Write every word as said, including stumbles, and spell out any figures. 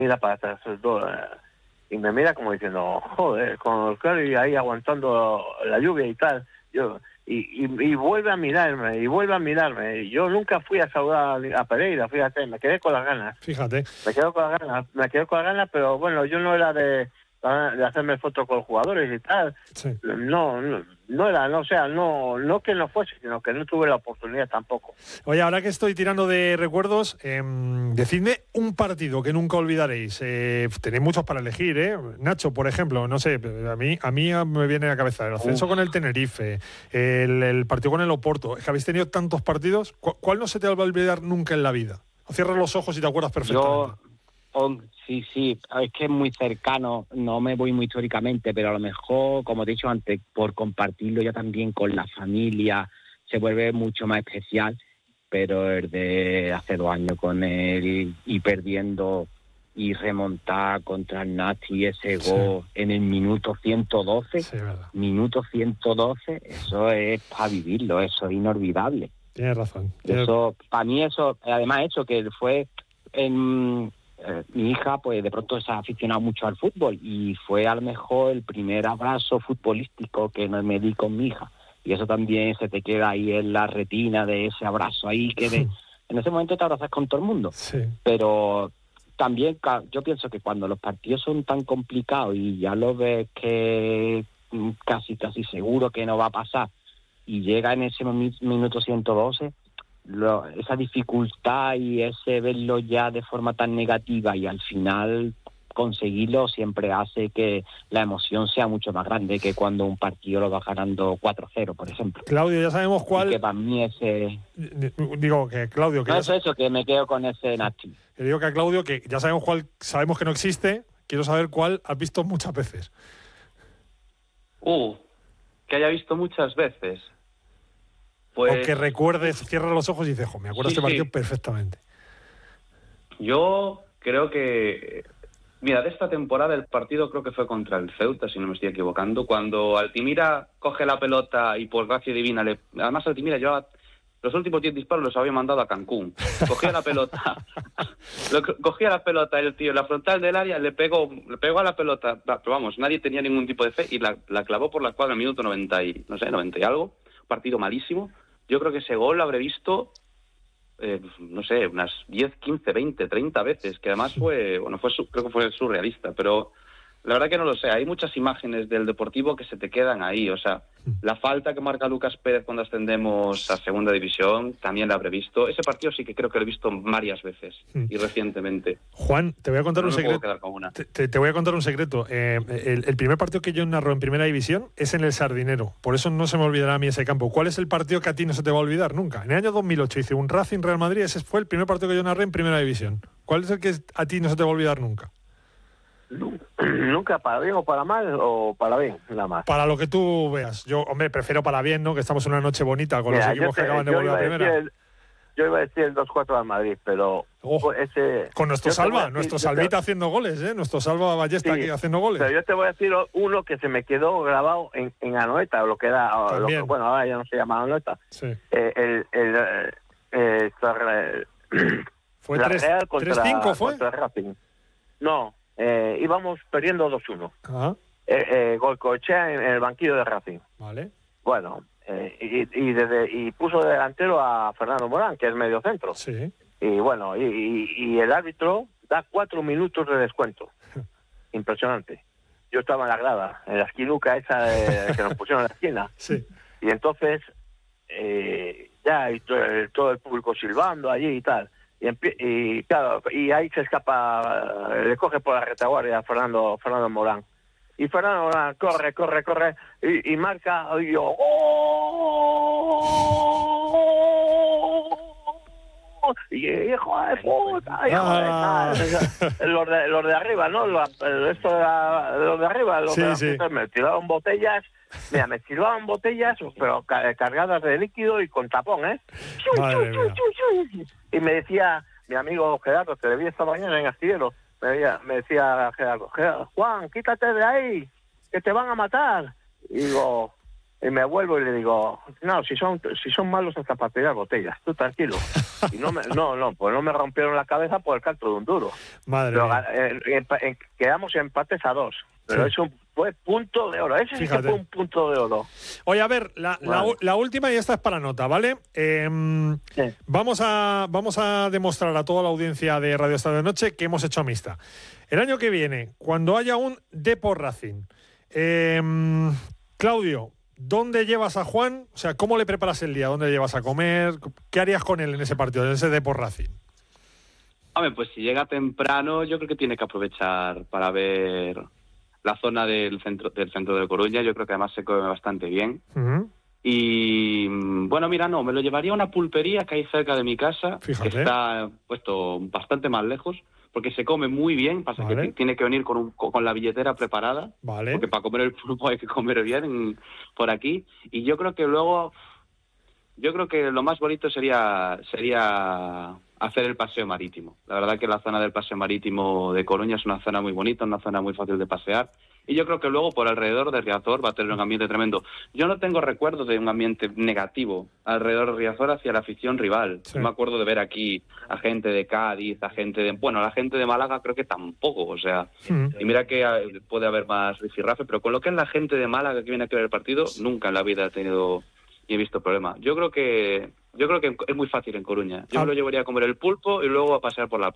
mira para atrás todo, eh, y me mira como diciendo, joder, con el Curry ahí aguantando la lluvia y tal. Yo y, y, y vuelve a mirarme, y vuelve a mirarme. Yo nunca fui a saludar a Pereira, fíjate, me quedé con las ganas. Fíjate. Me quedo con las ganas, me quedo con las ganas, pero bueno, yo no era de, de hacerme fotos con los jugadores y tal. Sí. No, no, no era, no, o sea, no, no que no fuese, sino que no tuve la oportunidad tampoco. Oye, ahora que estoy tirando de recuerdos, eh, decidme un partido que nunca olvidaréis. Eh, tenéis muchos para elegir, ¿eh? Nacho, por ejemplo, no sé, a mí, a mí me viene a la cabeza el ascenso Uf. con el Tenerife, el, el partido con el Oporto. Es que habéis tenido tantos partidos. ¿Cu- ¿Cuál no se te va a olvidar nunca en la vida? Cierras los ojos y te acuerdas perfectamente. Yo... Oh, sí, sí, es que es muy cercano, no me voy muy históricamente, pero a lo mejor, como te he dicho antes, por compartirlo ya también con la familia, se vuelve mucho más especial, pero el de hace dos años con él y perdiendo y remontar contra el Nati ese gol sí. en el minuto ciento doce, sí, minuto ciento doce, eso es para vivirlo, eso es inolvidable. Tienes razón. Tienes... Eso, para mí eso, además eso que fue en... Eh, mi hija pues de pronto se ha aficionado mucho al fútbol y fue a lo mejor el primer abrazo futbolístico que me di con mi hija y eso también se te queda ahí en la retina de ese abrazo ahí que de, en ese momento te abrazas con todo el mundo sí. pero también yo pienso que cuando los partidos son tan complicados y ya lo ves que casi casi seguro que no va a pasar y llega en ese minuto ciento doce Lo, esa dificultad y ese verlo ya de forma tan negativa y al final conseguirlo siempre hace que la emoción sea mucho más grande que cuando un partido lo va ganando cuatro cero, por ejemplo. Claudio, ya sabemos cuál... Y que para mí ese... Digo que Claudio... Que no, ya... eso, eso, que me quedo con ese Nati. Que digo que a Claudio, que ya sabemos cuál, sabemos que no existe, quiero saber cuál has visto muchas veces. Uh, que haya visto muchas veces. Pues, o que recuerdes, cierra los ojos y dices, jo, me acuerdo de sí, este partido sí. perfectamente. Yo creo que... Mira, de esta temporada el partido creo que fue contra el Ceuta, si no me estoy equivocando, cuando Altimira coge la pelota y por gracia divina... le Además Altimira llevaba... Los últimos diez disparos los había mandado a Cancún. Cogía la pelota, lo, cogía la pelota el tío en la frontal del área, le pegó, le pegó a la pelota, pero vamos, nadie tenía ningún tipo de fe y la, la clavó por la escuadra en el minuto noventa y, no sé, noventa y algo. Partido malísimo. Yo creo que ese gol lo habré visto, eh, no sé, unas diez, quince, veinte, treinta veces, que además fue, bueno, fue creo que fue surrealista, pero la verdad que no lo sé. Hay muchas imágenes del Deportivo que se te quedan ahí, o sea, la falta que marca Lucas Pérez cuando ascendemos a Segunda División, también la habré visto. Ese partido sí que creo que lo he visto varias veces y recientemente. Juan, te voy a contar no un me secreto. puedo quedar con una. Te, te, te voy a contar un secreto. Eh, el, el primer partido que yo narro en Primera División es en el Sardinero. Por eso no se me olvidará a mí ese campo. ¿Cuál es el partido que a ti no se te va a olvidar nunca? En el año dos mil ocho hice un Racing Real Madrid. Ese fue el primer partido que yo narré en Primera División. ¿Cuál es el que a ti no se te va a olvidar nunca? Nunca, para bien o para mal, o para bien, nada más. Para lo que tú veas. Yo, hombre, prefiero para bien, ¿no? Que estamos en una noche bonita con Mira, los equipos te, que acaban de volver a Primera. El, yo iba a decir el dos cuatro al Madrid, pero oh, ese... Con nuestro Salva, decir, nuestro Salvita te... haciendo goles, ¿eh? Nuestro Salva Ballesta sí, aquí haciendo goles. Pero yo te voy a decir uno que se me quedó grabado en, en Anoeta, lo que era... Lo que, bueno, ahora ya no se llama Anoeta. Sí. Eh, el... el, el, el, el, el ¿Fue tres cinco fue? Contra Racing. No. Eh, íbamos perdiendo dos uno. Ah. Eh, eh, Goicoechea en, en el banquillo de Racing. Vale. Bueno, eh, y, y, desde, y puso de delantero a Fernando Morán, que es medio centro. Sí. Y bueno, y, y, y el árbitro da cuatro minutos de descuento. Impresionante. Yo estaba en la grada, en la esquinuca esa de, que nos pusieron en la esquina. Sí. Y entonces, eh, ya y todo, todo el público silbando allí y tal. Y, y claro, y ahí se escapa, le coge por la retaguardia a Fernando, Fernando Morán. Y Fernando Morán corre, corre, corre, y, y marca, y yo, ¡oh! Y hijo de puta, hijo ah. de tal. Los de, los de arriba, ¿no? Los, esto de, la, de los de arriba, los sí, de la sí. me tiraban botellas, mira, me tiraban botellas, pero cargadas de líquido y con tapón, ¿eh? Madre mía. Y me decía mi amigo Gerardo, que le vi esta mañana en Astillero, me, decía, me decía Gerardo, Gerardo, Juan, quítate de ahí, que te van a matar. Y digo, y me vuelvo y le digo, no, si son si son malos hasta para tirar botellas, tú tranquilo. Y no, me, no, no, pues no me rompieron la cabeza por el canto de un duro. Madre Pero, mía. en, en, en, quedamos empates a dos. Pero Sí. es un, fue punto de oro. Ese sí Fíjate. que fue un punto de oro. Oye, a ver, la, la, Vale. la última y esta es para nota, ¿vale? Eh, Sí. vamos, a, vamos a demostrar a toda la audiencia de Radio Estadio de Noche que hemos hecho amistad. El año que viene, cuando haya un Depor Racing, eh, Claudio, ¿dónde llevas a Juan? O sea, ¿cómo le preparas el día? ¿Dónde le llevas a comer? ¿Qué harías con él en ese partido, en ese Depor Racing? Hombre, pues si llega temprano, yo creo que tiene que aprovechar para ver la zona del centro del centro de Coruña. Yo creo que además se come bastante bien. Uh-huh. Y bueno, mira, no, me lo llevaría a una pulpería que hay cerca de mi casa, Fíjate. que está puesto bastante más lejos, porque se come muy bien. Pasa Vale. que tiene que venir con, un, con la billetera preparada, Vale. porque para comer el pulpo hay que comer bien en- por aquí. Y yo creo que luego, yo creo que lo más bonito sería sería hacer el paseo marítimo. La verdad que la zona del paseo marítimo de Coruña es una zona muy bonita, una zona muy fácil de pasear. Y yo creo que luego por alrededor de Riazor va a tener un ambiente tremendo. Yo no tengo recuerdos de un ambiente negativo alrededor de Riazor hacia la afición rival. Sí. Me acuerdo de ver aquí a gente de Cádiz, a gente de... Bueno, la gente de Málaga creo que tampoco, o sea... Uh-huh. Y mira que eh, puede haber más rifirrafe, pero con lo que es la gente de Málaga que viene aquí a ver el partido, nunca en la vida he tenido ni he visto problema. Yo creo que yo creo que es muy fácil en Coruña. Yo Ah. me lo llevaría a comer el pulpo y luego a pasear por la